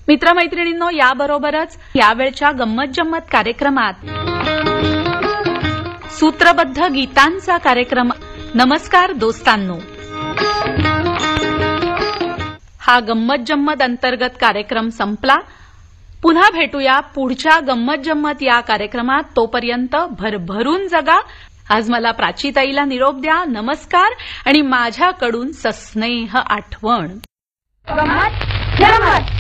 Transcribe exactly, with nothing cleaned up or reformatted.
मित्रमैत्रिणींनो, याबरोबरच यावेळच्या गंमत जम्मत कार्यक्रमात सूत्रबद्ध गीतांचा कार्यक्रम नमस्कार दोस्तांनो हा गंमत जम्मत अंतर्गत कार्यक्रम संपला. पुन्हा भेटूया पुढच्या गंमत जम्मत या कार्यक्रमात. तोपर्यंत भरभरून जगा. आज मला प्राचीताईला निरोप द्या. नमस्कार आणि माझ्याकडून सस्नेह आठवण. गंमत जम्मत.